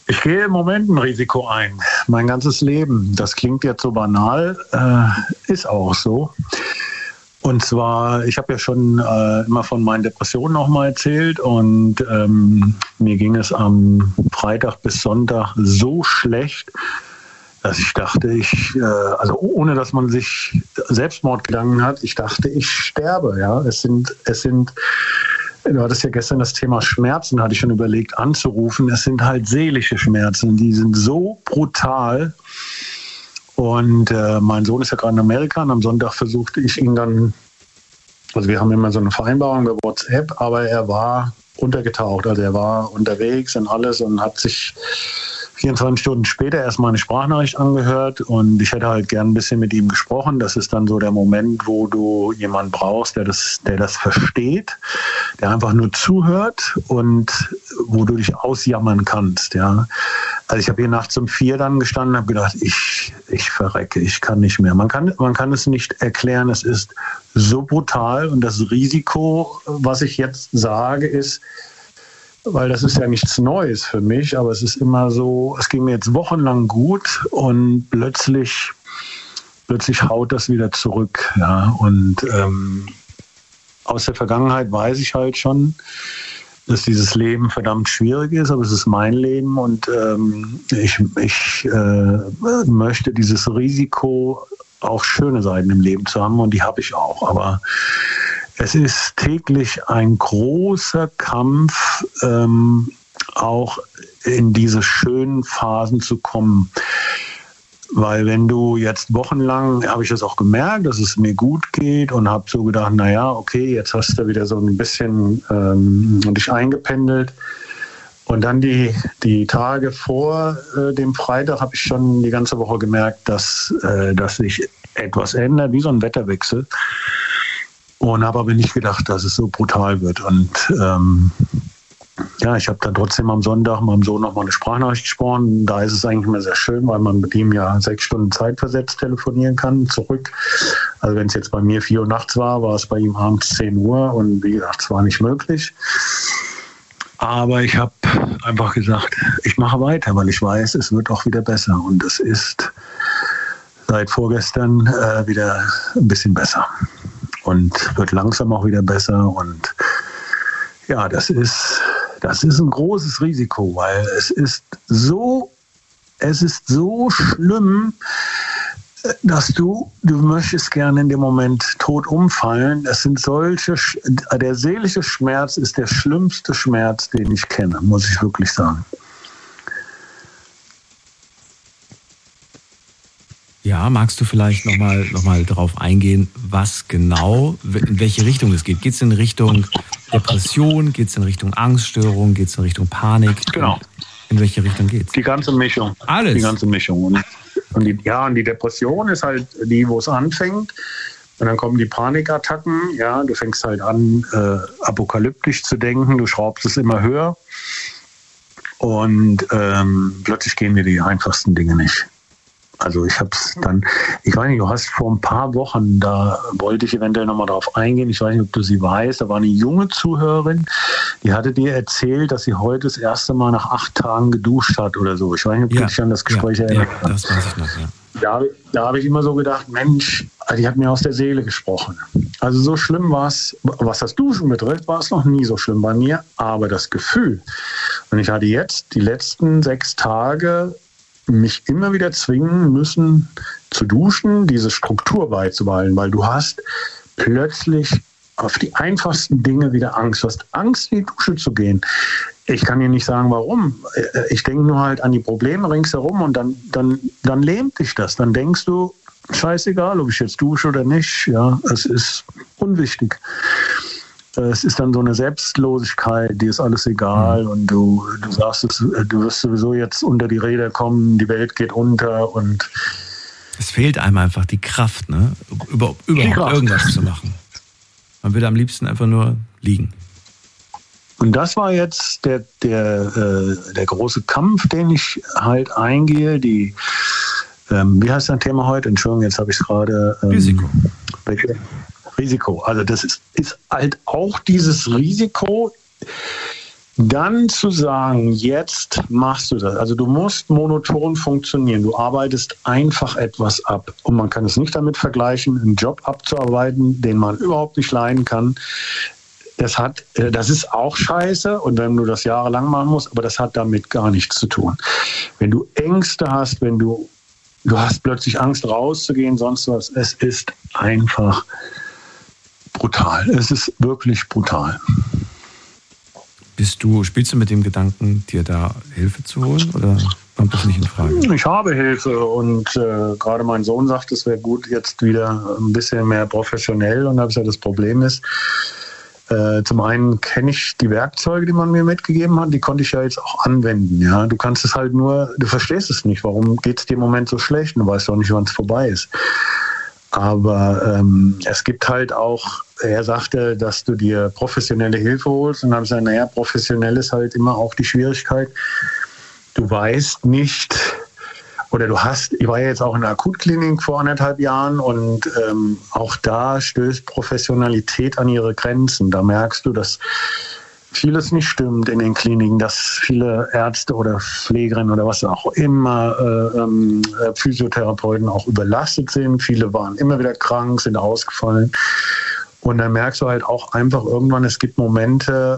Ich gehe im Moment ein Risiko ein, mein ganzes Leben. Das klingt jetzt so banal, ist auch so. Und zwar, ich habe ja schon immer von meinen Depressionen noch mal erzählt und mir ging es am Freitag bis Sonntag so schlecht, dass ich dachte, also ohne dass man sich Selbstmordgedanken hat, ich dachte, ich sterbe. Ja, es sind du hattest ja gestern das Thema Schmerzen, hatte ich schon überlegt anzurufen. Es sind halt seelische Schmerzen, die sind so brutal. Und mein Sohn ist ja gerade in Amerika und am Sonntag versuchte ich ihn dann, also wir haben immer so eine Vereinbarung über WhatsApp, aber er war untergetaucht, also er war unterwegs und alles und hat sich 24 Stunden später erstmal eine Sprachnachricht angehört und ich hätte halt gern ein bisschen mit ihm gesprochen. Das ist dann so der Moment, wo du jemanden brauchst, der das versteht, der einfach nur zuhört und wo du dich ausjammern kannst. Ja. Also ich habe hier nachts um 4 dann gestanden und habe gedacht, ich verrecke, ich kann nicht mehr. Man kann es nicht erklären, es ist so brutal und das Risiko, was ich jetzt sage, ist, weil das ist ja nichts Neues für mich, aber es ist immer so, es ging mir jetzt wochenlang gut und plötzlich haut das wieder zurück. Ja. Und aus der Vergangenheit weiß ich halt schon, dass dieses Leben verdammt schwierig ist, aber es ist mein Leben und ich möchte dieses Risiko, auch schöne Seiten im Leben zu haben und die habe ich auch, aber es ist täglich ein großer Kampf, auch in diese schönen Phasen zu kommen. Weil wenn du jetzt wochenlang, habe ich das auch gemerkt, dass es mir gut geht und habe so gedacht, naja, okay, jetzt hast du wieder so ein bisschen dich eingependelt. Und dann die Tage vor dem Freitag habe ich schon die ganze Woche gemerkt, dass sich etwas ändert, wie so ein Wetterwechsel. Und habe aber nicht gedacht, dass es so brutal wird. Und ich habe dann trotzdem am Sonntag meinem Sohn noch mal eine Sprachnachricht gesprochen. Da ist es eigentlich immer sehr schön, weil man mit ihm ja 6 Stunden zeitversetzt telefonieren kann, zurück. Also wenn es jetzt bei mir 4 Uhr nachts war es bei ihm abends 10 Uhr. Und wie gesagt, es war nicht möglich. Aber ich habe einfach gesagt, ich mache weiter, weil ich weiß, es wird auch wieder besser. Und es ist seit vorgestern wieder ein bisschen besser. Und wird langsam auch wieder besser. Und ja, das ist ein großes Risiko, weil es ist so schlimm, dass du möchtest gerne in dem Moment tot umfallen. Der seelische Schmerz ist der schlimmste Schmerz, den ich kenne, muss ich wirklich sagen. Ja, magst du vielleicht noch mal darauf eingehen, was genau, in welche Richtung es geht? Geht es in Richtung Depression? Geht es in Richtung Angststörung? Geht es in Richtung Panik? Genau. In welche Richtung geht's? Die ganze Mischung. Alles? Die ganze Mischung. Und die Depression ist halt die, wo es anfängt. Und dann kommen die Panikattacken. Ja, du fängst halt an, apokalyptisch zu denken. Du schraubst es immer höher. Und plötzlich gehen dir die einfachsten Dinge nicht. Also ich weiß nicht, du hast vor ein paar Wochen, da wollte ich eventuell nochmal drauf eingehen, ich weiß nicht, ob du sie weißt, da war eine junge Zuhörerin, die hatte dir erzählt, dass sie heute das erste Mal nach 8 Tagen geduscht hat oder so. Ich weiß nicht, ob du dich an das Gespräch erinnerst. Ja, das weiß ich noch, ja. Da habe ich immer so gedacht, Mensch, die hat mir aus der Seele gesprochen. Also so schlimm war es, was das Duschen betrifft, war es noch nie so schlimm bei mir, aber das Gefühl. Und ich hatte jetzt die letzten 6 Tage mich immer wieder zwingen müssen zu duschen, diese Struktur beizubehalten, weil du hast plötzlich auf die einfachsten Dinge wieder Angst. Du hast Angst, in die Dusche zu gehen. Ich kann dir nicht sagen, warum. Ich denke nur halt an die Probleme ringsherum und dann lähmt dich das. Dann denkst du, scheißegal, ob ich jetzt dusche oder nicht. Ja, es ist unwichtig. Es ist dann so eine Selbstlosigkeit, dir ist alles egal und du sagst, du wirst sowieso jetzt unter die Räder kommen, die Welt geht unter und es fehlt einem einfach die Kraft, ne? Überhaupt irgendwas zu machen. Man will am liebsten einfach nur liegen. Und das war jetzt der große Kampf, den ich halt eingehe. Wie heißt dein Thema heute? Entschuldigung, jetzt habe ich es gerade. Risiko. Also das ist halt auch dieses Risiko. Dann zu sagen, jetzt machst du das. Also du musst monoton funktionieren. Du arbeitest einfach etwas ab. Und man kann es nicht damit vergleichen, einen Job abzuarbeiten, den man überhaupt nicht leiden kann. Das ist auch scheiße. Und wenn du das jahrelang machen musst, aber das hat damit gar nichts zu tun. Wenn du Ängste hast, wenn du hast plötzlich Angst rauszugehen, sonst was, es ist einfach brutal. Es ist wirklich brutal. Spielst du mit dem Gedanken, dir da Hilfe zu holen, oder kommt das nicht in Frage? Ich habe Hilfe und gerade mein Sohn sagt, es wäre gut, jetzt wieder ein bisschen mehr professionell. Und das Problem ist, zum einen kenne ich die Werkzeuge, die man mir mitgegeben hat, die konnte ich ja jetzt auch anwenden. Ja? Du kannst es halt nur, du verstehst es nicht, warum geht es dir im Moment so schlecht, du weißt auch nicht, wann es vorbei ist. Aber es gibt halt auch, er sagte, dass du dir professionelle Hilfe holst. Und dann habe ich gesagt, naja, professionell ist halt immer auch die Schwierigkeit. Du weißt nicht, oder ich war ja jetzt auch in der Akutklinik vor 1,5 Jahren und auch da stößt Professionalität an ihre Grenzen. Da merkst du, dass vieles nicht stimmt in den Kliniken, dass viele Ärzte oder Pflegerinnen oder was auch immer, Physiotherapeuten auch überlastet sind. Viele waren immer wieder krank, sind ausgefallen. Und dann merkst du halt auch einfach irgendwann, es gibt Momente,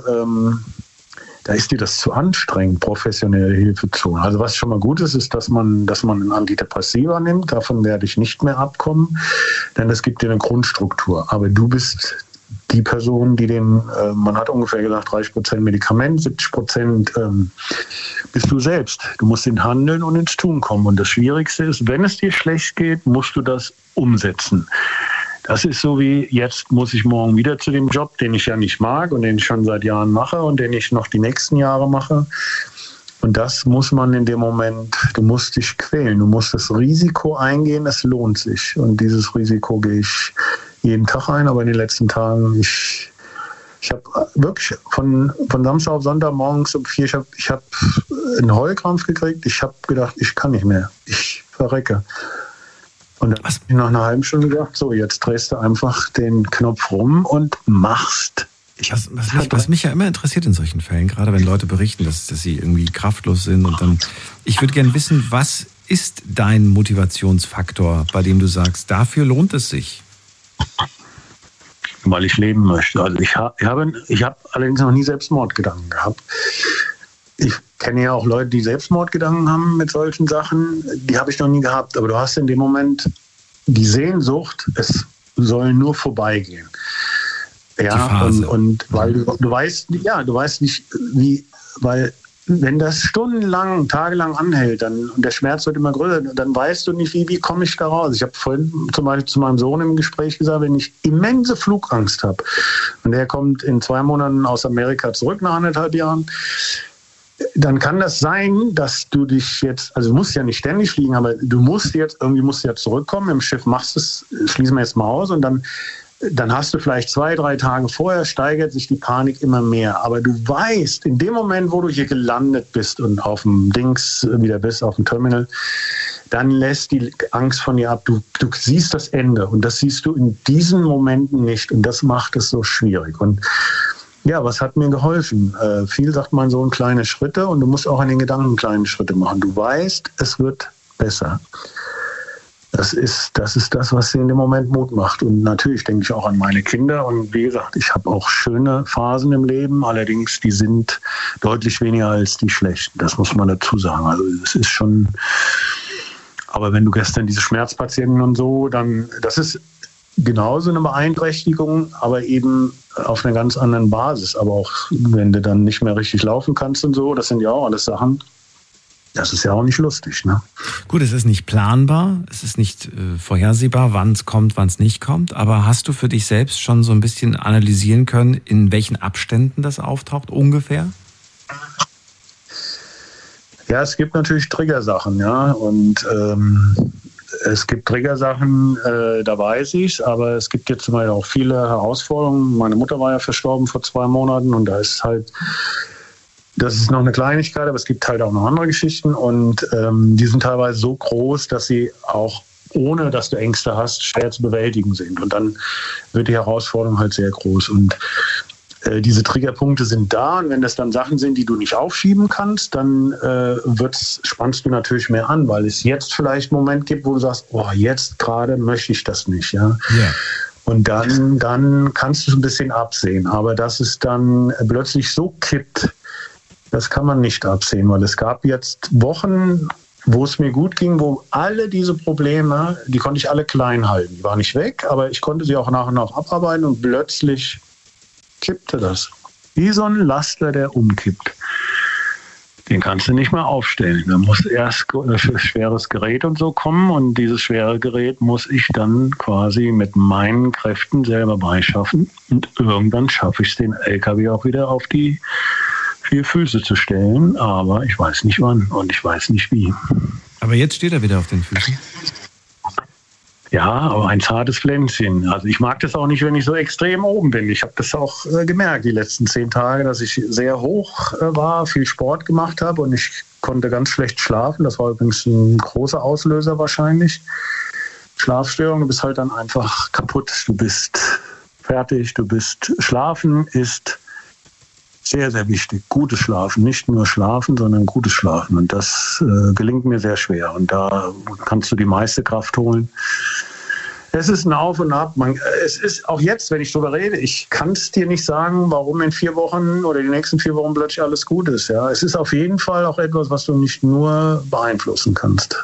da ist dir das zu anstrengend, professionelle Hilfe zu holen. Also was schon mal gut ist, dass man ein Antidepressiva nimmt. Davon werde ich nicht mehr abkommen, denn es gibt dir eine Grundstruktur. Aber du bist die Person, die man hat ungefähr gesagt, 30% Medikament, 70% bist du selbst. Du musst in Handeln und ins Tun kommen. Und das Schwierigste ist, wenn es dir schlecht geht, musst du das umsetzen. Das ist so wie, jetzt muss ich morgen wieder zu dem Job, den ich ja nicht mag und den ich schon seit Jahren mache und den ich noch die nächsten Jahre mache. Und das muss man in dem Moment, du musst dich quälen, du musst das Risiko eingehen, es lohnt sich. Und dieses Risiko gehe ich jeden Tag ein, aber in den letzten Tagen, ich habe wirklich von Samstag auf Sonntag morgens um 4, ich hab einen Heulkrampf gekriegt, ich habe gedacht, ich kann nicht mehr, ich verrecke. Und dann habe ich nach einer halben Stunde gedacht, so, jetzt drehst du einfach den Knopf rum und machst. Was mich ja immer interessiert in solchen Fällen, gerade wenn Leute berichten, dass sie irgendwie kraftlos sind und dann, ich würde gerne wissen, was ist dein Motivationsfaktor, bei dem du sagst, dafür lohnt es sich? Weil ich leben möchte. Also ich habe allerdings noch nie Selbstmordgedanken gehabt. Ich kenne ja auch Leute, die Selbstmordgedanken haben mit solchen Sachen. Die habe ich noch nie gehabt. Aber du hast in dem Moment die Sehnsucht, es soll nur vorbeigehen. Ja, und weil du weißt nicht, wie, weil wenn das stundenlang, tagelang anhält, und der Schmerz wird immer größer, dann weißt du nicht, wie komme ich da raus. Ich habe vorhin zum Beispiel zu meinem Sohn im Gespräch gesagt, wenn ich immense Flugangst habe und der kommt in 2 Monaten aus Amerika zurück nach 1,5 Jahren, dann kann das sein, dass du dich jetzt, also du musst ja nicht ständig fliegen, aber du musst ja zurückkommen. Im Schiff machst du es, schließen wir jetzt mal aus und dann hast du vielleicht 2-3 Tage vorher, steigert sich die Panik immer mehr. Aber du weißt, in dem Moment, wo du hier gelandet bist und auf dem Dings wieder bist, auf dem Terminal, dann lässt die Angst von dir ab. Du siehst das Ende und das siehst du in diesen Momenten nicht und das macht es so schwierig. Und ja, was hat mir geholfen? Viel sagt mein Sohn, kleine Schritte und du musst auch an den Gedanken kleine Schritte machen. Du weißt, es wird besser. Das ist das, was sie in dem Moment Mut macht. Und natürlich denke ich auch an meine Kinder. Und wie gesagt, ich habe auch schöne Phasen im Leben. Allerdings, die sind deutlich weniger als die schlechten. Das muss man dazu sagen. Also es ist schon... Aber wenn du gestern diese Schmerzpatienten und so, dann... Das ist genauso eine Beeinträchtigung, aber eben auf einer ganz anderen Basis. Aber auch wenn du dann nicht mehr richtig laufen kannst und so, das sind ja auch alles Sachen... Das ist ja auch nicht lustig, ne? Gut, es ist nicht planbar, es ist nicht vorhersehbar, wann es kommt, wann es nicht kommt. Aber hast du für dich selbst schon so ein bisschen analysieren können, in welchen Abständen das auftaucht, ungefähr? Ja, es gibt natürlich Triggersachen, ja. Und es gibt Triggersachen, da weiß ich's, aber es gibt jetzt zum Beispiel auch viele Herausforderungen. Meine Mutter war ja verstorben vor 2 Monaten und da ist halt... Das ist noch eine Kleinigkeit, aber es gibt halt auch noch andere Geschichten und die sind teilweise so groß, dass sie auch, ohne dass du Ängste hast, schwer zu bewältigen sind. Und dann wird die Herausforderung halt sehr groß. Und diese Triggerpunkte sind da und wenn das dann Sachen sind, die du nicht aufschieben kannst, dann spannst du natürlich mehr an, weil es jetzt vielleicht einen Moment gibt, wo du sagst, oh, jetzt gerade möchte ich das nicht. Ja. Und dann kannst du es ein bisschen absehen. Aber dass es dann plötzlich so kippt, das kann man nicht absehen, weil es gab jetzt Wochen, wo es mir gut ging, wo alle diese Probleme, die konnte ich alle klein halten. Die waren nicht weg, aber ich konnte sie auch nach und nach abarbeiten und plötzlich kippte das. Wie so ein Laster, der umkippt. Den kannst du nicht mehr aufstellen. Da muss erst ein schweres Gerät und so kommen und dieses schwere Gerät muss ich dann quasi mit meinen Kräften selber beischaffen und irgendwann schaffe ich es, den LKW auch wieder auf die 4 Füße zu stellen, aber ich weiß nicht wann und ich weiß nicht wie. Aber jetzt steht er wieder auf den Füßen? Ja, aber ein zartes Pflänzchen. Also ich mag das auch nicht, wenn ich so extrem oben bin. Ich habe das auch gemerkt die letzten 10 Tage, dass ich sehr hoch war, viel Sport gemacht habe und ich konnte ganz schlecht schlafen. Das war übrigens ein großer Auslöser wahrscheinlich. Schlafstörung, du bist halt dann einfach kaputt. Du bist fertig, Schlafen ist sehr, sehr wichtig. Gutes Schlafen, nicht nur Schlafen, sondern gutes Schlafen. Und das gelingt mir sehr schwer. Und da kannst du die meiste Kraft holen. Es ist ein Auf und Ab. Es ist auch jetzt, wenn ich darüber rede, ich kann es dir nicht sagen, warum in 4 Wochen oder die nächsten 4 Wochen plötzlich alles gut ist. Ja, es ist auf jeden Fall auch etwas, was du nicht nur beeinflussen kannst.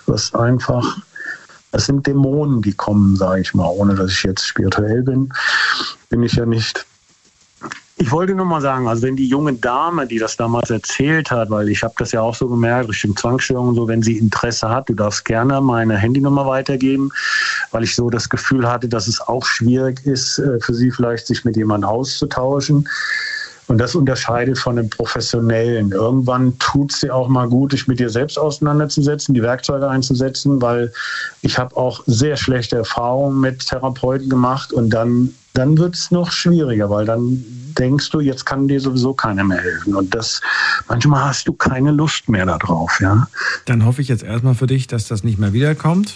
Das sind Dämonen, die kommen, sage ich mal, ohne dass ich jetzt spirituell bin ich ja nicht. Ich wollte nur mal sagen, also wenn die junge Dame, die das damals erzählt hat, weil ich habe das ja auch so gemerkt, Richtung Zwangsstörung und so, wenn sie Interesse hat, du darfst gerne meine Handynummer weitergeben, weil ich so das Gefühl hatte, dass es auch schwierig ist, für sie vielleicht sich mit jemandem auszutauschen. Und das unterscheidet von dem Professionellen. Irgendwann tut es dir auch mal gut, dich mit dir selbst auseinanderzusetzen, die Werkzeuge einzusetzen, weil ich habe auch sehr schlechte Erfahrungen mit Therapeuten gemacht und dann wird es noch schwieriger, weil dann denkst du, jetzt kann dir sowieso keiner mehr helfen. Und manchmal hast du keine Lust mehr darauf. Ja? Dann hoffe ich jetzt erstmal für dich, dass das nicht mehr wiederkommt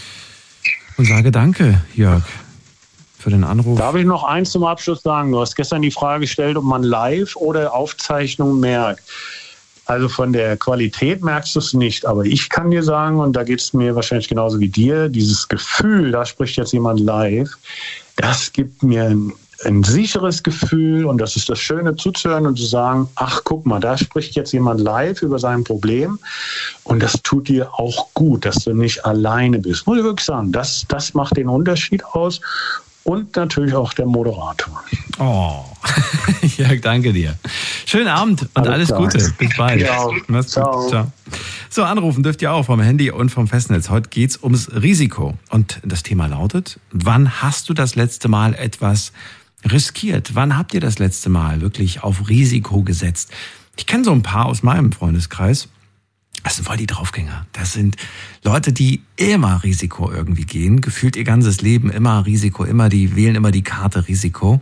und sage danke, Jörg, für den Anruf. Darf ich noch eins zum Abschluss sagen? Du hast gestern die Frage gestellt, ob man live oder Aufzeichnung merkt. Also von der Qualität merkst du es nicht. Aber ich kann dir sagen, und da geht es mir wahrscheinlich genauso wie dir, dieses Gefühl, da spricht jetzt jemand live, das gibt mir ein sicheres Gefühl und das ist das Schöne zuzuhören und zu sagen, ach guck mal, da spricht jetzt jemand live über sein Problem und das tut dir auch gut, dass du nicht alleine bist. Muss ich wirklich sagen, das macht den Unterschied aus. Und natürlich auch der Moderator. Oh, Jörg, danke dir. Schönen Abend und alles Gute. Bis bald. Ja, ciao. Ciao. So, anrufen dürft ihr auch vom Handy und vom Festnetz. Heute geht's ums Risiko. Und das Thema lautet, wann hast du das letzte Mal etwas riskiert? Wann habt ihr das letzte Mal wirklich auf Risiko gesetzt? Ich kenne so ein paar aus meinem Freundeskreis. Das sind voll die Draufgänger. Das sind Leute, die immer Risiko irgendwie gehen. Gefühlt ihr ganzes Leben immer Risiko, die wählen immer die Karte Risiko.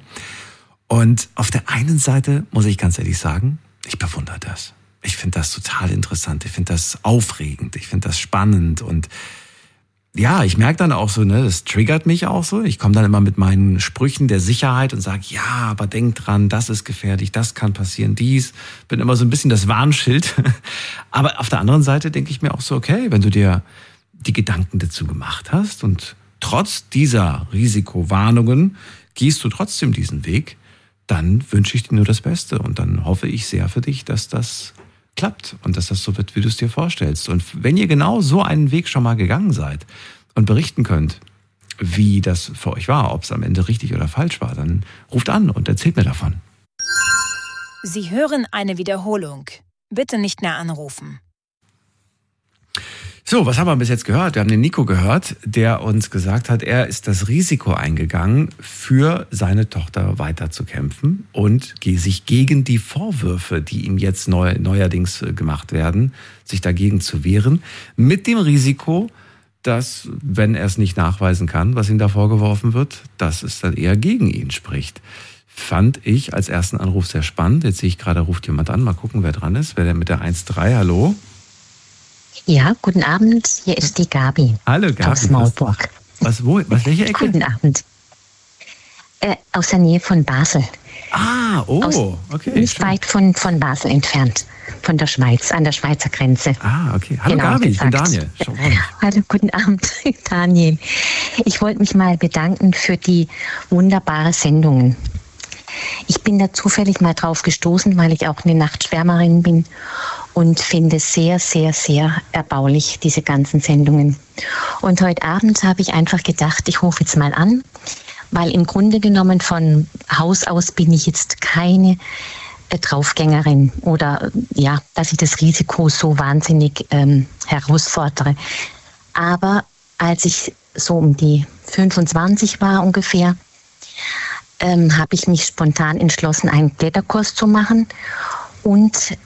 Und auf der einen Seite, muss ich ganz ehrlich sagen, ich bewundere das. Ich finde das total interessant. Ich finde das aufregend. Ich finde das spannend. Und ja, ich merke dann auch so, das triggert mich auch so. Ich komme dann immer mit meinen Sprüchen der Sicherheit und sage, ja, aber denk dran, das ist gefährlich, das kann passieren, dies. Bin immer so ein bisschen das Warnschild. Aber auf der anderen Seite denke ich mir auch so, okay, wenn du dir die Gedanken dazu gemacht hast und trotz dieser Risikowarnungen gehst du trotzdem diesen Weg, dann wünsche ich dir nur das Beste. Und dann hoffe ich sehr für dich, dass das klappt und dass das so wird, wie du es dir vorstellst. Und wenn ihr genau so einen Weg schon mal gegangen seid und berichten könnt, wie das für euch war, ob es am Ende richtig oder falsch war, dann ruft an und erzählt mir davon. Sie hören eine Wiederholung. Bitte nicht mehr anrufen. So, was haben wir bis jetzt gehört? Wir haben den Nico gehört, der uns gesagt hat, er ist das Risiko eingegangen, für seine Tochter weiterzukämpfen und sich gegen die Vorwürfe, die ihm jetzt neuerdings gemacht werden, sich dagegen zu wehren, mit dem Risiko, dass, wenn er es nicht nachweisen kann, was ihm da vorgeworfen wird, dass es dann eher gegen ihn spricht. Fand ich als ersten Anruf sehr spannend. Jetzt sehe ich gerade, ruft jemand an. Mal gucken, wer dran ist. Wer denn mit der 1.3? Hallo? Ja, guten Abend. Hier ist die Gabi. Hallo Gabi. Aus Maulburg. Welche Ecke? Guten Abend. Aus der Nähe von Basel. Okay. Nicht weit von Basel entfernt, von der Schweiz, an der Schweizer Grenze. Okay. Hallo Gabi, ich bin Daniel. Hallo, guten Abend, Daniel. Ich wollte mich mal bedanken für die wunderbaren Sendungen. Ich bin da zufällig mal drauf gestoßen, weil ich auch eine Nachtschwärmerin bin und finde es sehr, sehr, sehr erbaulich, diese ganzen Sendungen. Und heute Abend habe ich einfach gedacht, ich rufe jetzt mal an, weil im Grunde genommen von Haus aus bin ich jetzt keine Draufgängerin oder dass ich das Risiko so wahnsinnig herausfordere. Aber als ich so um die 25 war ungefähr, habe ich mich spontan entschlossen, einen Kletterkurs zu machen. Und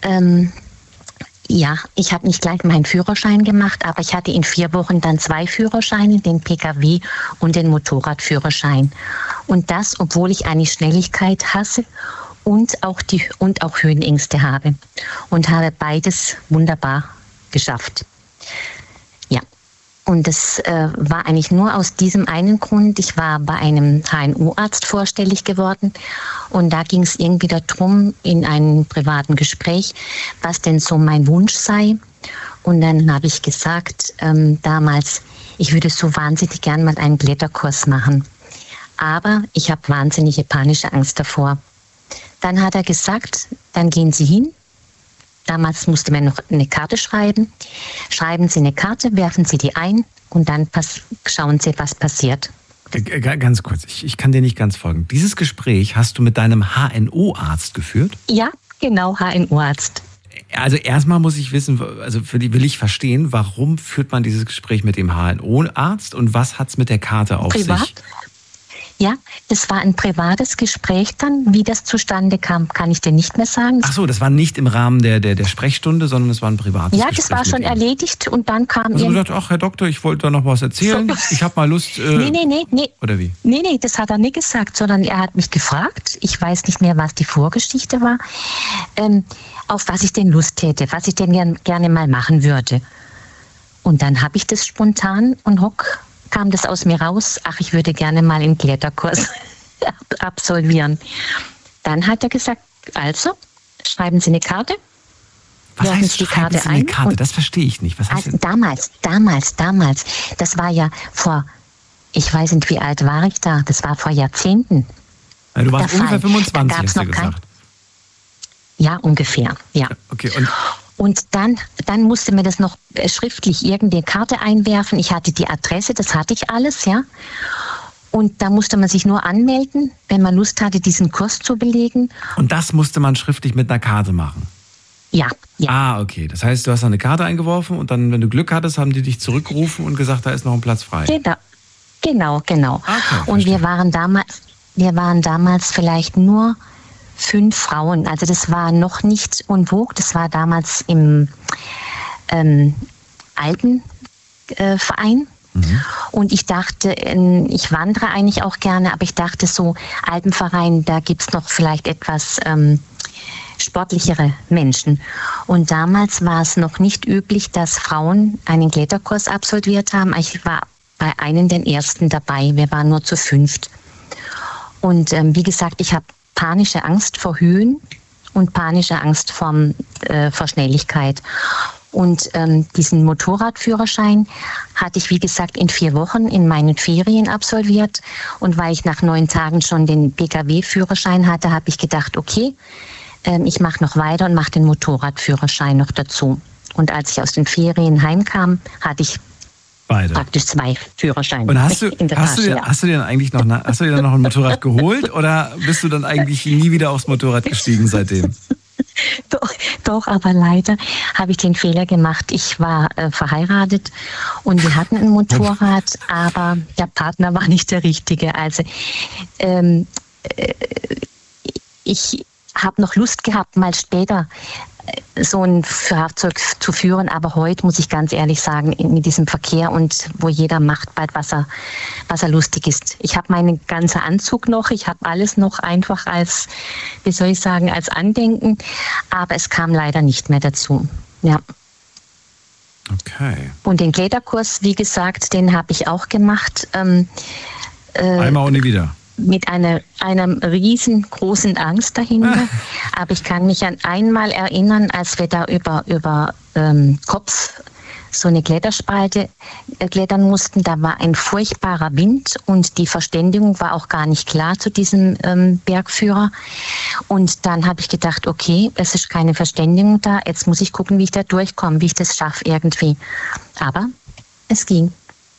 ich habe nicht gleich meinen Führerschein gemacht, aber ich hatte in 4 Wochen dann 2 Führerscheine, den Pkw und den Motorradführerschein. Und das, obwohl ich eigentlich Schnelligkeit hasse und auch Höhenängste habe. Und habe beides wunderbar geschafft. Ja. Und das war eigentlich nur aus diesem einen Grund. Ich war bei einem HNO-Arzt vorstellig geworden und da ging es irgendwie darum, in einem privaten Gespräch, was denn so mein Wunsch sei. Und dann habe ich gesagt, damals, ich würde so wahnsinnig gern mal einen Kletterkurs machen. Aber ich habe wahnsinnige panische Angst davor. Dann hat er gesagt, dann gehen Sie hin. Damals musste man noch eine Karte schreiben. Schreiben Sie eine Karte, werfen Sie die ein und dann schauen Sie, was passiert. Ganz kurz, ich kann dir nicht ganz folgen. Dieses Gespräch hast du mit deinem HNO-Arzt geführt? Ja, genau, HNO-Arzt. Also erstmal muss ich wissen, will ich verstehen, warum führt man dieses Gespräch mit dem HNO-Arzt und was hat es mit der Karte auf sich? Ja, das war ein privates Gespräch dann. Wie das zustande kam, kann ich dir nicht mehr sagen. Ach so, das war nicht im Rahmen der Sprechstunde, sondern es war ein privates Gespräch. Ja, das war schon erledigt und dann kam also gesagt, ach Herr Doktor, ich wollte da noch was erzählen. Ich habe mal Lust. Nee. Oder wie? Nee, das hat er nicht gesagt, sondern er hat mich gefragt. Ich weiß nicht mehr, was die Vorgeschichte war. Auf was ich denn Lust hätte, was ich denn gerne mal machen würde. Und dann habe ich das spontan und kam das aus mir raus, ich würde gerne mal einen Kletterkurs absolvieren. Dann hat er gesagt, also, schreiben Sie eine Karte. Was heißt, schreiben Sie eine Karte? Das verstehe ich nicht. Was heißt also damals. Das war ja vor, ich weiß nicht, wie alt war ich da, das war vor Jahrzehnten. Ja, du warst ungefähr 25, hast du gesagt. Ja, ungefähr, ja. Okay, und dann musste mir das noch schriftlich irgendeine Karte einwerfen. Ich hatte die Adresse, das hatte ich alles, ja. Und da musste man sich nur anmelden, wenn man Lust hatte, diesen Kurs zu belegen. Und das musste man schriftlich mit einer Karte machen? Ja. Okay. Das heißt, du hast eine Karte eingeworfen und dann, wenn du Glück hattest, haben die dich zurückgerufen und gesagt, da ist noch ein Platz frei. Genau. Okay, und wir waren damals vielleicht nur 5 Frauen. Also das war noch nicht en vogue. Das war damals im Alpenverein. Und ich dachte, ich wandere eigentlich auch gerne, aber ich dachte so, Alpenverein, da gibt es noch vielleicht etwas sportlichere Menschen. Und damals war es noch nicht üblich, dass Frauen einen Kletterkurs absolviert haben. Ich war bei einem der ersten dabei. Wir waren nur zu 5. Und wie gesagt, ich habe panische Angst vor Höhen und panische Angst vor Schnelligkeit. Und diesen Motorradführerschein hatte ich, wie gesagt, in 4 Wochen in meinen Ferien absolviert. Und weil ich nach 9 Tagen schon den Pkw-Führerschein hatte, habe ich gedacht, okay, ich mache noch weiter und mache den Motorradführerschein noch dazu. Und als ich aus den Ferien heimkam, hatte ich beide. Praktisch 2 Führerscheine. Und hast du dir dann noch ein Motorrad geholt oder bist du dann eigentlich nie wieder aufs Motorrad gestiegen seitdem? Doch, aber leider habe ich den Fehler gemacht. Ich war verheiratet und wir hatten ein Motorrad, aber der Partner war nicht der Richtige. Also ich habe noch Lust gehabt, mal später so ein Fahrzeug zu führen, aber heute muss ich ganz ehrlich sagen, mit diesem Verkehr und wo jeder macht bald, was er lustig ist. Ich habe meinen ganzen Anzug noch, ich habe alles noch einfach als, als Andenken, aber es kam leider nicht mehr dazu. Ja. Okay. Und den Kletterkurs, wie gesagt, den habe ich auch gemacht. Einmal und nie wieder. mit einer riesengroßen Angst dahinter. Aber ich kann mich an einmal erinnern, als wir da über Kopf so eine Kletterspalte klettern mussten. Da war ein furchtbarer Wind und die Verständigung war auch gar nicht klar zu diesem Bergführer. Und dann habe ich gedacht, okay, es ist keine Verständigung da. Jetzt muss ich gucken, wie ich da durchkomme, wie ich das schaffe irgendwie. Aber es ging.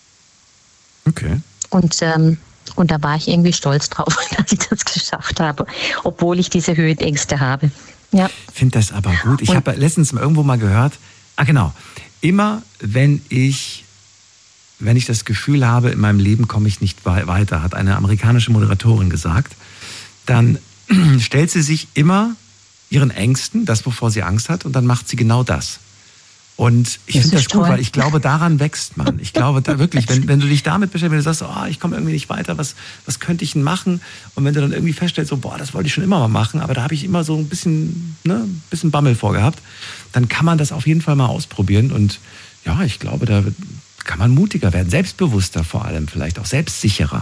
Okay. Und da war ich irgendwie stolz drauf, dass ich das geschafft habe, obwohl ich diese Höhenängste habe. Ja. Ich finde das aber gut. Ich habe letztens irgendwo mal gehört, genau, immer wenn ich das Gefühl habe, in meinem Leben komme ich nicht weiter, hat eine amerikanische Moderatorin gesagt, dann stellt sie sich immer ihren Ängsten, das, wovor sie Angst hat, und dann macht sie genau das. Und ich finde das gut, weil ich glaube, daran wächst man. Ich glaube da wirklich, wenn du dich damit beschäftigst, wenn du sagst, oh, ich komme irgendwie nicht weiter, was könnte ich denn machen? Und wenn du dann irgendwie feststellst, so, boah, das wollte ich schon immer mal machen, aber da habe ich immer so ein bisschen Bammel vorgehabt, dann kann man das auf jeden Fall mal ausprobieren. Und ja, ich glaube, da kann man mutiger werden, selbstbewusster vor allem, vielleicht auch selbstsicherer.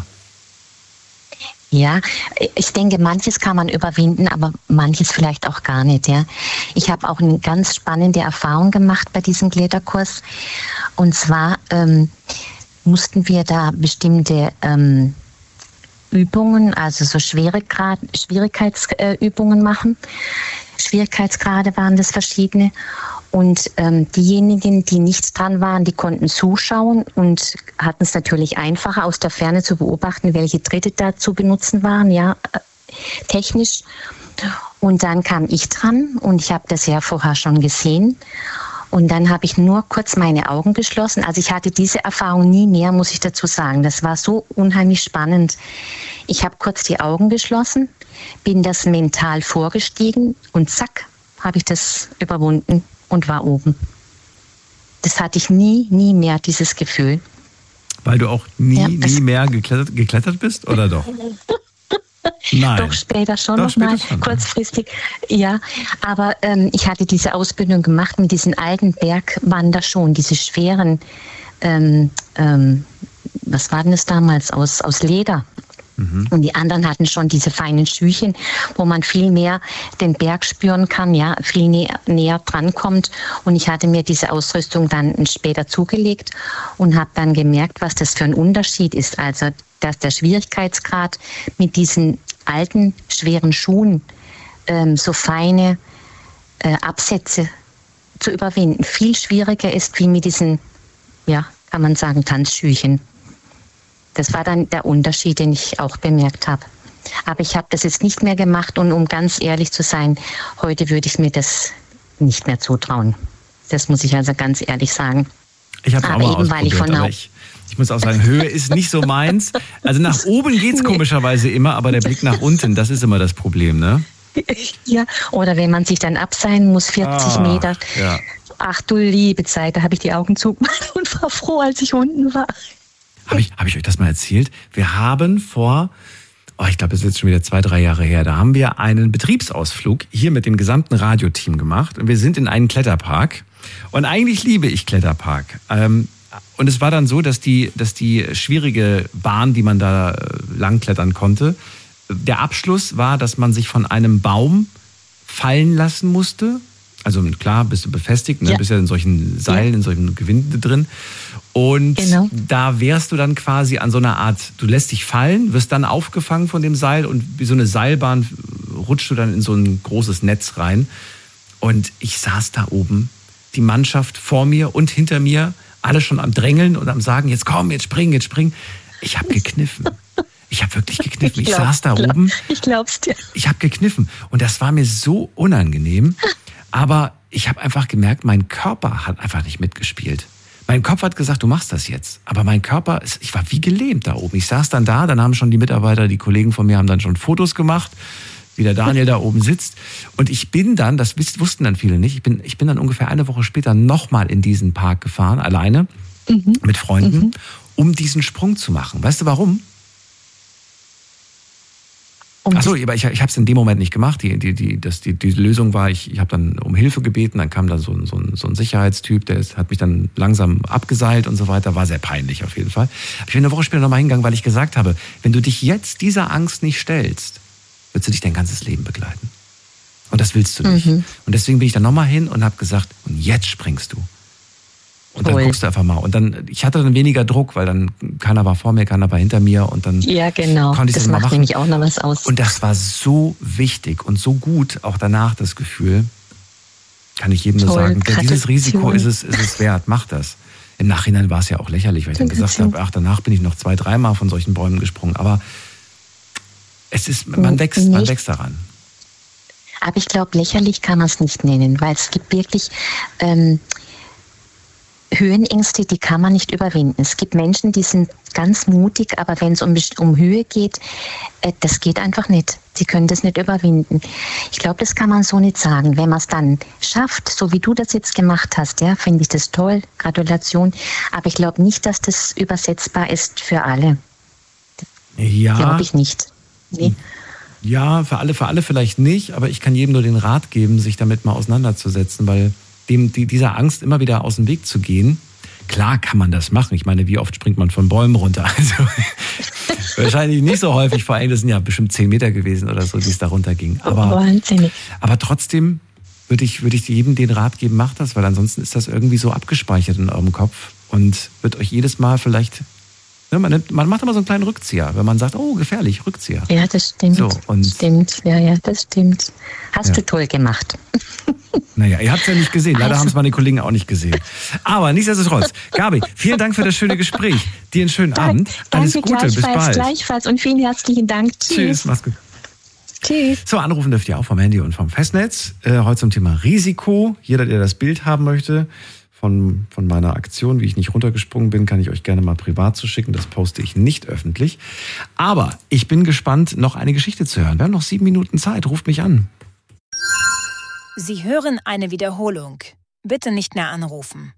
Ja, ich denke, manches kann man überwinden, aber manches vielleicht auch gar nicht. Ja, ich habe auch eine ganz spannende Erfahrung gemacht bei diesem Kletterkurs. Und zwar mussten wir da bestimmte Übungen, also so Schwierigkeitsübungen machen. Schwierigkeitsgrade waren das verschiedene. Und diejenigen, die nicht dran waren, die konnten zuschauen und hatten es natürlich einfacher, aus der Ferne zu beobachten, welche Tritte da zu benutzen waren, ja, technisch. Und dann kam ich dran und ich habe das ja vorher schon gesehen. Und dann habe ich nur kurz meine Augen geschlossen. Also ich hatte diese Erfahrung nie mehr, muss ich dazu sagen. Das war so unheimlich spannend. Ich habe kurz die Augen geschlossen, bin das mental vorgestiegen und zack, habe ich das überwunden und war oben. Das hatte ich nie mehr, dieses Gefühl. Weil du auch nie mehr geklettert bist, oder doch? Nein. Doch später schon nochmal, kurzfristig. Ja, aber ich hatte diese Ausbildung gemacht mit diesen alten Bergwanderschuhen, diese schweren, was war denn das damals, aus Leder. Und die anderen hatten schon diese feinen Schüchen, wo man viel mehr den Berg spüren kann, ja, viel näher drankommt. Und ich hatte mir diese Ausrüstung dann später zugelegt und habe dann gemerkt, was das für ein Unterschied ist. Also, dass der Schwierigkeitsgrad mit diesen alten, schweren Schuhen so feine Absätze zu überwinden viel schwieriger ist, wie mit diesen, ja, kann man sagen, Tanzschüchen. Das war dann der Unterschied, den ich auch bemerkt habe. Aber ich habe das jetzt nicht mehr gemacht und um ganz ehrlich zu sein, heute würde ich mir das nicht mehr zutrauen. Das muss ich also ganz ehrlich sagen. Ich habe es auch mal ausprobiert, aber ich muss auch sagen, Höhe ist nicht so meins. Also nach oben geht's komischerweise immer, aber der Blick nach unten, das ist immer das Problem, ne? Ja, oder wenn man sich dann abseilen muss, 40 Meter. Ja. Ach du liebe Zeit, da habe ich die Augen zugemacht und war froh, als ich unten war. Hab ich euch das mal erzählt? Wir haben ich glaube, das ist jetzt schon wieder 2-3 Jahre her, da haben wir einen Betriebsausflug hier mit dem gesamten Radioteam gemacht und wir sind in einen Kletterpark und eigentlich liebe ich Kletterpark. Und es war dann so, dass die schwierige Bahn, die man da langklettern konnte, der Abschluss war, dass man sich von einem Baum fallen lassen musste. Also klar, bist du befestigt, ne? Bist ja in solchen Seilen, in solchen Gewinde drin. Und da wärst du dann quasi an so einer Art, du lässt dich fallen, wirst dann aufgefangen von dem Seil und wie so eine Seilbahn rutschst du dann in so ein großes Netz rein. Und ich saß da oben, die Mannschaft vor mir und hinter mir, alle schon am Drängeln und am Sagen, jetzt komm, jetzt spring. Ich habe gekniffen. Ich habe wirklich gekniffen. Ich saß da oben. Ich glaub's dir. Ich habe gekniffen. Und das war mir so unangenehm. Aber ich habe einfach gemerkt, mein Körper hat einfach nicht mitgespielt. Mein Kopf hat gesagt, du machst das jetzt. Aber mein Körper, ich war wie gelähmt da oben. Ich saß dann dann haben schon die Mitarbeiter, die Kollegen von mir haben dann schon Fotos gemacht, wie der Daniel da oben sitzt. Und ich bin dann, das wussten dann viele nicht, ich bin dann ungefähr eine Woche später nochmal in diesen Park gefahren, alleine, mit Freunden, um diesen Sprung zu machen. Weißt du warum? Achso, aber ich habe es in dem Moment nicht gemacht. Die Lösung war, ich habe dann um Hilfe gebeten, dann kam da so ein Sicherheitstyp, hat mich dann langsam abgeseilt und so weiter. War sehr peinlich auf jeden Fall. Ich bin eine Woche später nochmal hingegangen, weil ich gesagt habe, wenn du dich jetzt dieser Angst nicht stellst, wird sie dich dein ganzes Leben begleiten. Und das willst du nicht. Und deswegen bin ich dann nochmal hin und habe gesagt, und jetzt springst du. Und dann guckst du einfach mal. Und dann, ich hatte dann weniger Druck, weil dann keiner war vor mir, keiner war hinter mir. Und dann ja, genau. Konnte ich das mal machen. Nämlich auch noch was aus. Und das war so wichtig und so gut, auch danach das Gefühl, kann ich jedem nur sagen, dieses Risiko ist es wert, mach das. Im Nachhinein war es ja auch lächerlich, weil ich dann gesagt habe, danach bin ich noch 2-3 Mal von solchen Bäumen gesprungen. Aber es ist, man wächst daran. Aber ich glaube, lächerlich kann man es nicht nennen, weil es gibt wirklich Höhenängste, die kann man nicht überwinden. Es gibt Menschen, die sind ganz mutig, aber wenn es um Höhe geht, das geht einfach nicht. Sie können das nicht überwinden. Ich glaube, das kann man so nicht sagen. Wenn man es dann schafft, so wie du das jetzt gemacht hast, ja, finde ich das toll. Gratulation. Aber ich glaube nicht, dass das übersetzbar ist für alle. Ja. Glaube ich nicht. Nee. Ja, für alle vielleicht nicht, aber ich kann jedem nur den Rat geben, sich damit mal auseinanderzusetzen, weil dieser Angst immer wieder aus dem Weg zu gehen, klar kann man das machen. Ich meine, wie oft springt man von Bäumen runter? Also wahrscheinlich nicht so häufig, vor allem das sind ja bestimmt 10 Meter gewesen oder so, die es da runterging. Aber trotzdem würde ich jedem den Rat geben, macht das, weil ansonsten ist das irgendwie so abgespeichert in eurem Kopf und wird euch jedes Mal vielleicht... Man macht immer so einen kleinen Rückzieher, wenn man sagt, oh, gefährlich, Rückzieher. Ja, das stimmt. So, stimmt, das stimmt. Hast du toll gemacht. Naja, ihr habt es ja nicht gesehen. Leider haben es meine Kollegen auch nicht gesehen. Aber nichtsdestotrotz, Gabi, vielen Dank für das schöne Gespräch. Dir einen schönen Abend. Alles Gute, bis bald. Gleichfalls und vielen herzlichen Dank. Tschüss, mach's gut. Tschüss. So, anrufen dürft ihr auch vom Handy und vom Festnetz. Heute zum Thema Risiko. Jeder, der das Bild haben möchte von meiner Aktion, wie ich nicht runtergesprungen bin, kann ich euch gerne mal privat zuschicken. Das poste ich nicht öffentlich. Aber ich bin gespannt, noch eine Geschichte zu hören. Wir haben noch 7 Minuten Zeit. Ruft mich an. Sie hören eine Wiederholung. Bitte nicht mehr anrufen.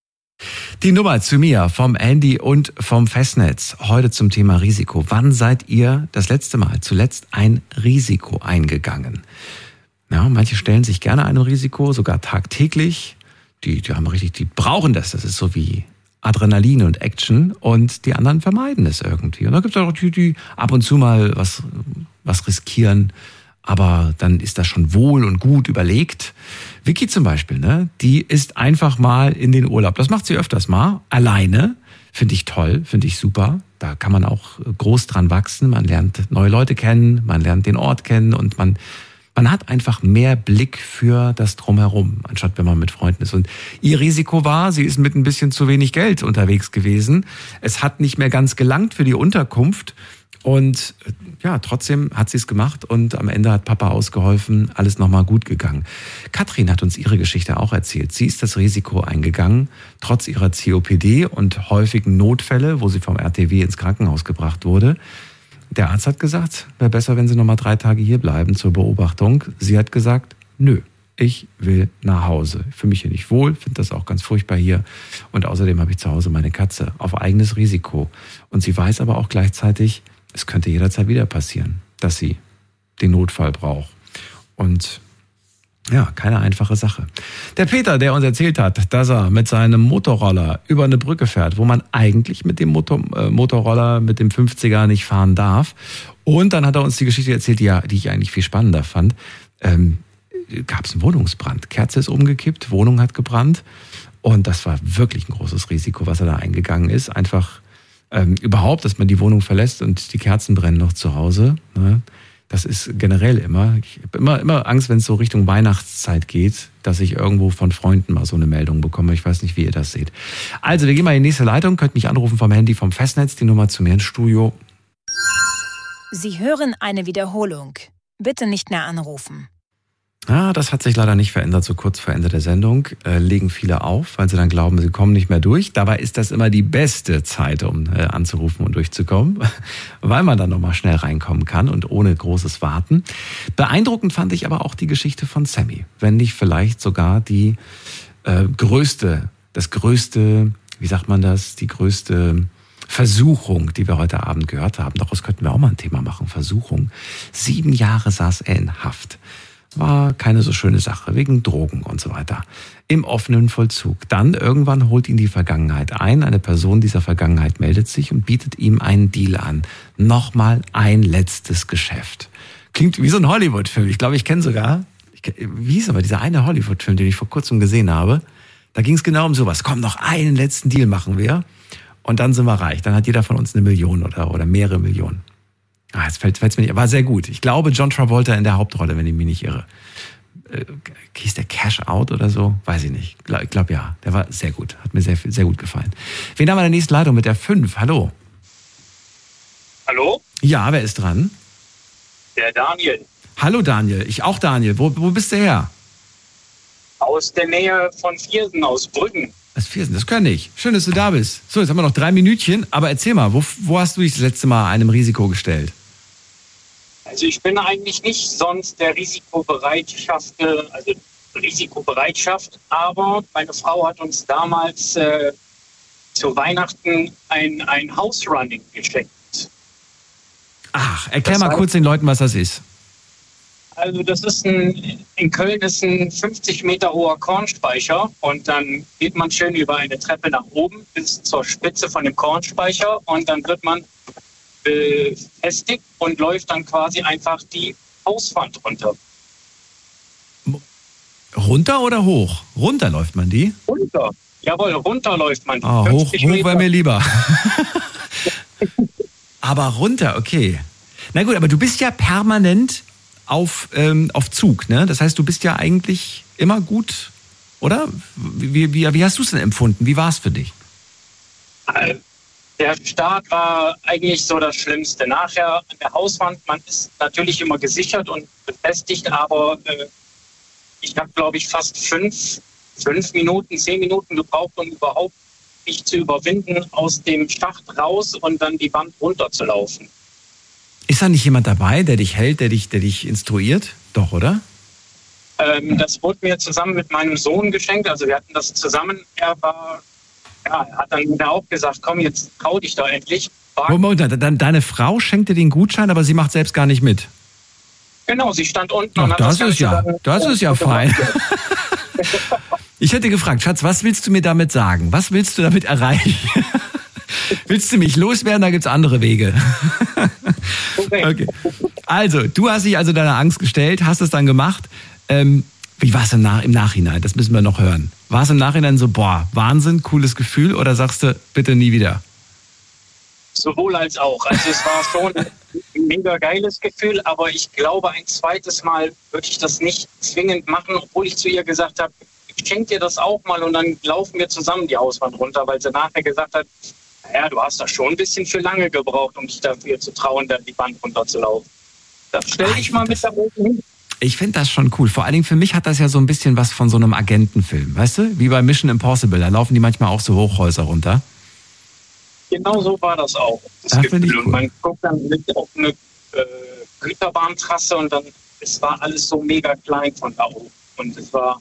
Die Nummer zu mir vom Handy und vom Festnetz. Heute zum Thema Risiko. Wann seid ihr das letzte Mal zuletzt ein Risiko eingegangen? Ja, manche stellen sich gerne einem Risiko, sogar tagtäglich. Die brauchen das. Das ist so wie Adrenalin und Action. Und die anderen vermeiden es irgendwie. Und da gibt es auch die ab und zu mal was riskieren. Aber dann ist das schon wohl und gut überlegt. Vicky zum Beispiel, ne? Die ist einfach mal in den Urlaub. Das macht sie öfters mal. Alleine. Finde ich toll, finde ich super. Da kann man auch groß dran wachsen. Man lernt neue Leute kennen, man lernt den Ort kennen und man hat einfach mehr Blick für das Drumherum, anstatt wenn man mit Freunden ist. Und ihr Risiko war, sie ist mit ein bisschen zu wenig Geld unterwegs gewesen. Es hat nicht mehr ganz gelangt für die Unterkunft. Und ja, trotzdem hat sie es gemacht und am Ende hat Papa ausgeholfen, alles nochmal gut gegangen. Katrin hat uns ihre Geschichte auch erzählt. Sie ist das Risiko eingegangen, trotz ihrer COPD und häufigen Notfälle, wo sie vom RTW ins Krankenhaus gebracht wurde. Der Arzt hat gesagt, wäre besser, wenn sie nochmal 3 Tage hier bleiben zur Beobachtung. Sie hat gesagt, nö, ich will nach Hause. Ich fühle mich hier nicht wohl, finde das auch ganz furchtbar hier. Und außerdem habe ich zu Hause meine Katze auf eigenes Risiko. Und sie weiß aber auch gleichzeitig, es könnte jederzeit wieder passieren, dass sie den Notfall braucht. Und ja, keine einfache Sache. Der Peter, der uns erzählt hat, dass er mit seinem Motorroller über eine Brücke fährt, wo man eigentlich mit dem Motorroller, mit dem 50er nicht fahren darf. Und dann hat er uns die Geschichte erzählt, die ich eigentlich viel spannender fand. Gab es einen Wohnungsbrand. Kerze ist umgekippt, Wohnung hat gebrannt. Und das war wirklich ein großes Risiko, was er da eingegangen ist. Einfach überhaupt, dass man die Wohnung verlässt und die Kerzen brennen noch zu Hause. Ne? Das ist generell immer. Ich habe immer Angst, wenn es so Richtung Weihnachtszeit geht, dass ich irgendwo von Freunden mal so eine Meldung bekomme. Ich weiß nicht, wie ihr das seht. Also, wir gehen mal in die nächste Leitung. Könnt mich anrufen vom Handy, vom Festnetz. Die Nummer zu mir ins Studio. Sie hören eine Wiederholung. Bitte nicht mehr anrufen. Das hat sich leider nicht verändert, so kurz vor Ende der Sendung. Legen viele auf, weil sie dann glauben, sie kommen nicht mehr durch. Dabei ist das immer die beste Zeit, um anzurufen und durchzukommen, weil man dann nochmal schnell reinkommen kann und ohne großes Warten. Beeindruckend fand ich aber auch die Geschichte von Sammy, wenn nicht vielleicht sogar die größte Versuchung, die wir heute Abend gehört haben. Daraus könnten wir auch mal ein Thema machen. Versuchung. 7 Jahre saß er in Haft. War keine so schöne Sache, wegen Drogen und so weiter. Im offenen Vollzug. Dann irgendwann holt ihn die Vergangenheit ein. Eine Person dieser Vergangenheit meldet sich und bietet ihm einen Deal an. Nochmal ein letztes Geschäft. Klingt wie so ein Hollywood-Film. Ich glaube, ich kenne sogar, wie hieß aber dieser eine Hollywood-Film, den ich vor kurzem gesehen habe. Da ging es genau um sowas. Komm, noch einen letzten Deal machen wir. Und dann sind wir reich. Dann hat jeder von uns 1 Million oder mehrere Millionen. Jetzt fällt's mir nicht. War sehr gut. Ich glaube, John Travolta in der Hauptrolle, wenn ich mich nicht irre. Hieß der Cash Out oder so? Weiß ich nicht. Ich glaube ja. Der war sehr gut. Hat mir sehr, sehr gut gefallen. Wen haben wir in der nächsten Leitung mit der 5? Hallo. Hallo? Ja, wer ist dran? Der Daniel. Hallo Daniel. Ich auch Daniel. Wo bist du her? Aus der Nähe von Viersen, aus Brüggen. Aus Viersen, das kann ich. Schön, dass du da bist. So, jetzt haben wir noch 3 Minütchen. Aber erzähl mal, wo hast du dich das letzte Mal einem Risiko gestellt? Also ich bin eigentlich nicht sonst der Risikobereitschaft, aber meine Frau hat uns damals zu Weihnachten ein House-Running geschenkt. Ach, erklär mal kurz den Leuten, was das ist. Also das ist in Köln ist ein 50 Meter hoher Kornspeicher und dann geht man schön über eine Treppe nach oben bis zur Spitze von dem Kornspeicher und dann wird man befestigt und läuft dann quasi einfach die Hauswand runter. Runter oder hoch? Runter läuft man die? Runter. Jawohl, runter läuft man die. Hoch wäre mir lieber. Aber runter, okay. Na gut, aber du bist ja permanent auf Zug, ne? Das heißt, du bist ja eigentlich immer gut, oder? Wie hast du es denn empfunden? Wie war es für dich? Der Start war eigentlich so das Schlimmste. Nachher an der Hauswand, man ist natürlich immer gesichert und befestigt, aber ich habe, glaube ich, fast 5 Minuten, 10 Minuten gebraucht, um überhaupt mich zu überwinden, aus dem Schacht raus und dann die Wand runterzulaufen. Ist da nicht jemand dabei, der dich hält, der dich instruiert? Doch, oder? Das wurde mir zusammen mit meinem Sohn geschenkt. Also wir hatten das zusammen. Er hat dann wieder auch gesagt, komm, jetzt trau dich da endlich. Deine Frau schenkt dir den Gutschein, aber sie macht selbst gar nicht mit. Genau, sie stand unten. Ach, und hat das ist ja fein. Ich hätte gefragt, Schatz, was willst du mir damit sagen? Was willst du damit erreichen? Willst du mich loswerden? Da gibt's andere Wege. Okay. Also, du hast dich also deiner Angst gestellt, hast es dann gemacht. Wie war es im Nachhinein? Das müssen wir noch hören. War es im Nachhinein so, Wahnsinn, cooles Gefühl, oder sagst du, bitte nie wieder? Sowohl als auch. Also es war schon ein mega geiles Gefühl, aber ich glaube, ein zweites Mal würde ich das nicht zwingend machen, obwohl ich zu ihr gesagt habe, ich schenke dir das auch mal und dann laufen wir zusammen die Hauswand runter, weil sie nachher gesagt hat, naja, du hast da schon ein bisschen für lange gebraucht, um dich dafür zu trauen, dann die Wand runterzulaufen. Das stell dich mal mit da oben hin. Ich finde das schon cool. Vor allen Dingen für mich hat das ja so ein bisschen was von so einem Agentenfilm. Weißt du? Wie bei Mission Impossible. Da laufen die manchmal auch so Hochhäuser runter. Genau so war das auch. Das finde ich cool. Und man guckt dann auf eine Güterbahntrasse und dann, es war alles so mega klein von da oben. Und es war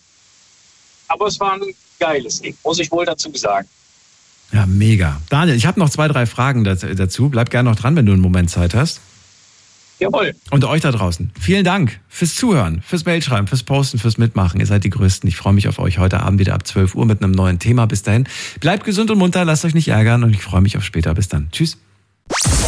ein geiles Ding, muss ich wohl dazu sagen. Ja, mega. Daniel, ich habe noch 2, 3 Fragen dazu. Bleib gerne noch dran, wenn du einen Moment Zeit hast. Jawohl. Und euch da draußen. Vielen Dank fürs Zuhören, fürs Mailschreiben, fürs Posten, fürs Mitmachen. Ihr seid die Größten. Ich freue mich auf euch heute Abend wieder ab 12 Uhr mit einem neuen Thema. Bis dahin. Bleibt gesund und munter, lasst euch nicht ärgern und ich freue mich auf später. Bis dann. Tschüss.